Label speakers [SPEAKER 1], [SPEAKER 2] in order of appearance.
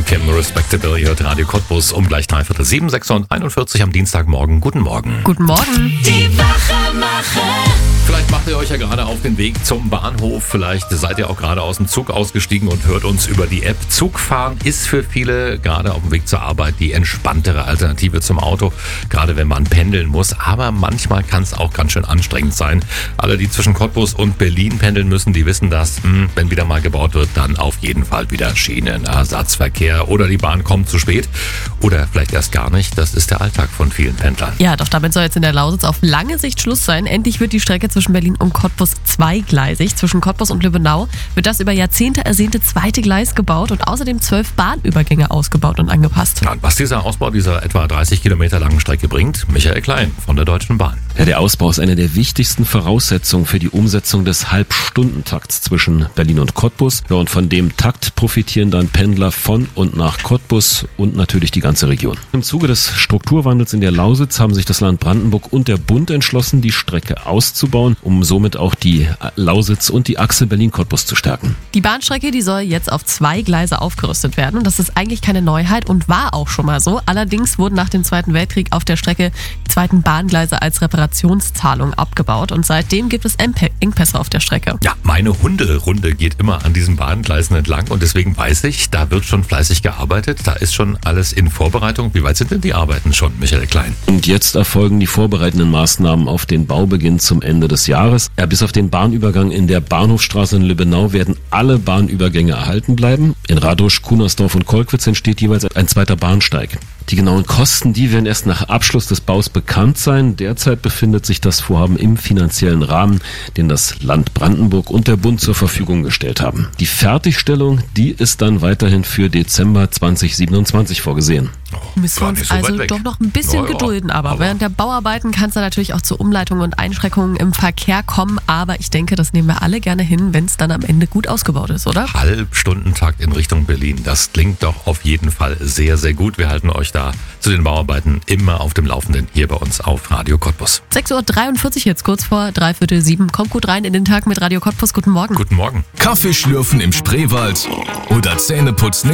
[SPEAKER 1] von Kim Respectable. Ihr hört Radio Cottbus um gleich 7:15, 6:41 am Dienstagmorgen. Guten Morgen.
[SPEAKER 2] Guten Morgen.
[SPEAKER 3] Die Wachemacher.
[SPEAKER 1] Vielleicht macht ihr euch ja gerade auf den Weg zum Bahnhof. Vielleicht seid ihr auch gerade aus dem Zug ausgestiegen und hört uns über die App. Zugfahren ist für viele gerade auf dem Weg zur Arbeit die entspanntere Alternative zum Auto. Gerade wenn man pendeln muss. Aber manchmal kann es auch ganz schön anstrengend sein. Alle, die zwischen Cottbus und Berlin pendeln müssen, die wissen das. Wenn wieder mal gebaut wird, dann auf jeden Fall wieder Schienenersatzverkehr. Oder die Bahn kommt zu spät. Oder vielleicht erst gar nicht. Das ist der Alltag von vielen Pendlern.
[SPEAKER 2] Ja, doch damit soll jetzt in der Lausitz auf lange Sicht Schluss sein. Endlich wird die Strecke zwischen Berlin und Cottbus zweigleisig. Zwischen Cottbus und Lübbenau wird das über Jahrzehnte ersehnte zweite Gleis gebaut und außerdem 12 Bahnübergänge ausgebaut und angepasst.
[SPEAKER 1] Ja, und was dieser Ausbau dieser etwa 30 Kilometer langen Strecke bringt, Michael Klein von der Deutschen Bahn.
[SPEAKER 4] Ja, der Ausbau ist eine der wichtigsten Voraussetzungen für die Umsetzung des Halbstundentakts zwischen Berlin und Cottbus. Ja, und von dem Takt profitieren dann Pendler von und nach Cottbus und natürlich die ganze Region. Im Zuge des Strukturwandels in der Lausitz haben sich das Land Brandenburg und der Bund entschlossen, die Strecke auszubauen, um somit auch die Lausitz und die Achse Berlin-Cottbus zu stärken.
[SPEAKER 2] Die Bahnstrecke, die soll jetzt auf 2 Gleise aufgerüstet werden. Und das ist eigentlich keine Neuheit und war auch schon mal so. Allerdings wurden nach dem Zweiten Weltkrieg auf der Strecke die zweiten Bahngleise als Reparationszahlung abgebaut. Und seitdem gibt es Engpässe auf der Strecke.
[SPEAKER 1] Ja, meine Hunderunde geht immer an diesen Bahngleisen entlang und deswegen weiß ich, da wird schon fleißig gearbeitet. Da ist schon alles in Vorbereitung. Wie weit sind denn die Arbeiten schon, Michael Klein?
[SPEAKER 4] Und jetzt erfolgen die vorbereitenden Maßnahmen auf den Baubeginn zum Ende des Jahres. Ja, bis auf den Bahnübergang in der Bahnhofstraße in Lübbenau werden alle Bahnübergänge erhalten bleiben. In Radosch, Kunersdorf und Kolkwitz entsteht jeweils ein zweiter Bahnsteig. Die genauen Kosten, die werden erst nach Abschluss des Baus bekannt sein. Derzeit befindet sich das Vorhaben im finanziellen Rahmen, den das Land Brandenburg und der Bund zur Verfügung gestellt haben. Die Fertigstellung, die ist dann weiterhin für Dezember 2027 vorgesehen.
[SPEAKER 2] Müssen wir uns also doch noch ein bisschen gedulden. Aber während der Bauarbeiten kann es dann natürlich auch zu Umleitungen und Einschränkungen im Verkehr kommen. Aber ich denke, das nehmen wir alle gerne hin, wenn es dann am Ende gut ausgebaut ist, oder?
[SPEAKER 1] Halbstundentakt in Richtung Berlin. Das klingt doch auf jeden Fall sehr, sehr gut. Wir halten euch da zu den Bauarbeiten immer auf dem Laufenden hier bei uns auf Radio Cottbus.
[SPEAKER 2] 6:43 Uhr jetzt, kurz vor 6:45. Kommt gut rein in den Tag mit Radio Cottbus. Guten Morgen.
[SPEAKER 1] Guten Morgen.
[SPEAKER 3] Kaffee schlürfen im Spreewald oder Zähneputzen